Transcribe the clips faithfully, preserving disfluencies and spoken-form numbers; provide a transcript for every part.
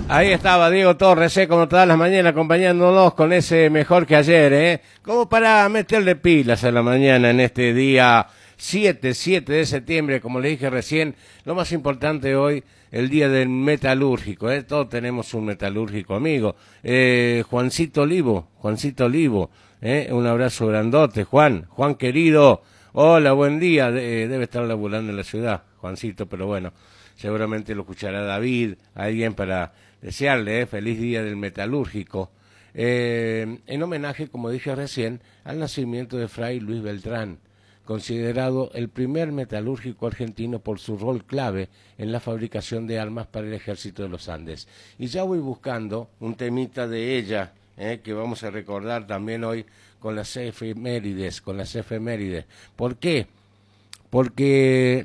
Ahí estaba Diego Torres, eh, como todas las mañanas, acompañándonos con ese mejor que ayer, ¿eh? Como para meterle pilas a la mañana en este día siete, siete de septiembre, como le dije recién, lo más importante hoy, el día del metalúrgico, ¿eh? Todos tenemos un metalúrgico amigo. Eh, Juancito Olivo, Juancito Olivo, ¿eh? Un abrazo grandote, Juan, Juan querido, hola, buen día, de, debe estar laburando en la ciudad, Juancito, pero bueno, seguramente lo escuchará David, alguien para desearle eh, feliz día del metalúrgico, eh, en homenaje, como dije recién, al nacimiento de Fray Luis Beltrán, considerado el primer metalúrgico argentino por su rol clave en la fabricación de armas para el ejército de los Andes. Y ya voy buscando un temita de ella, eh, que vamos a recordar también hoy con las efemérides, con las efemérides. ¿Por qué? Porque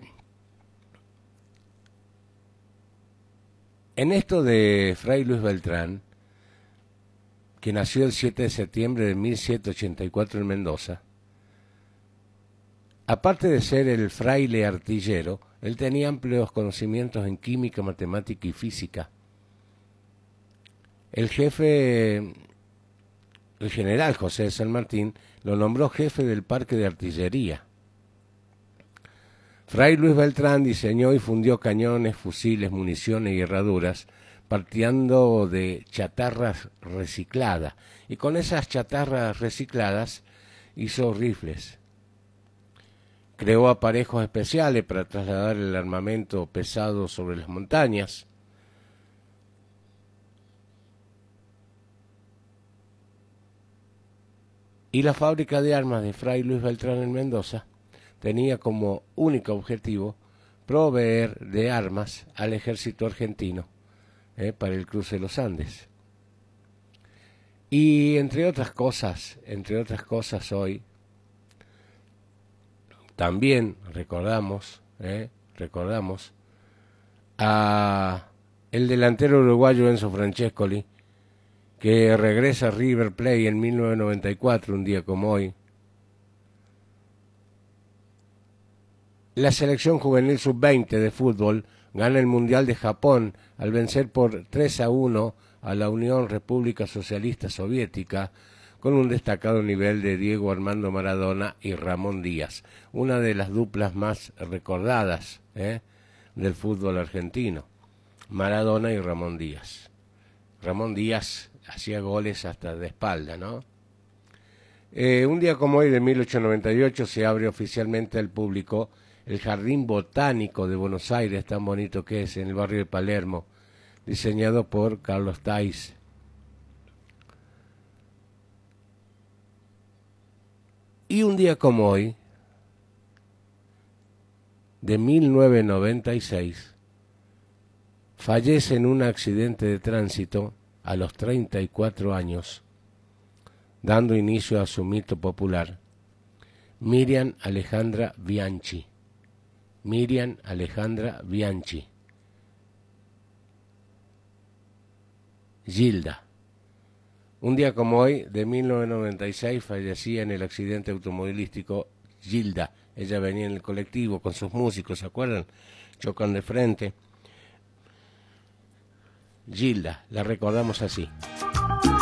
en esto de Fray Luis Beltrán, que nació el siete de septiembre de mil setecientos ochenta y cuatro en Mendoza, aparte de ser el fraile artillero, él tenía amplios conocimientos en química, matemática y física. El jefe, el general José de San Martín, lo nombró jefe del parque de artillería. Fray Luis Beltrán diseñó y fundió cañones, fusiles, municiones y herraduras, partiendo de chatarras recicladas. Y con esas chatarras recicladas hizo rifles. Creó aparejos especiales para trasladar el armamento pesado sobre las montañas. Y la fábrica de armas de Fray Luis Beltrán en Mendoza tenía como único objetivo proveer de armas al ejército argentino eh, para el cruce de los Andes. Y entre otras cosas, entre otras cosas hoy, también recordamos, eh, recordamos a el delantero uruguayo Enzo Francescoli, que regresa a River Plate en mil novecientos noventa y cuatro, un día como hoy. La selección juvenil sub veinte de fútbol gana el Mundial de Japón al vencer por tres a uno a la Unión República Socialista Soviética, con un destacado nivel de Diego Armando Maradona y Ramón Díaz, una de las duplas más recordadas ¿eh? del fútbol argentino, Maradona y Ramón Díaz. Ramón Díaz hacía goles hasta de espalda, ¿no? Eh, un día como hoy de mil ochocientos noventa y ocho se abre oficialmente al público el Jardín Botánico de Buenos Aires, tan bonito que es, en el barrio de Palermo, diseñado por Carlos Tais. Y un día como hoy, de mil novecientos noventa y seis, fallece en un accidente de tránsito a los treinta y cuatro años, dando inicio a su mito popular, Miriam Alejandra Bianchi. Miriam Alejandra Bianchi. Gilda. Un día como hoy, de mil novecientos noventa y seis, fallecía en el accidente automovilístico Gilda. Ella venía en el colectivo con sus músicos, ¿se acuerdan? Chocan de frente. Gilda, la recordamos así.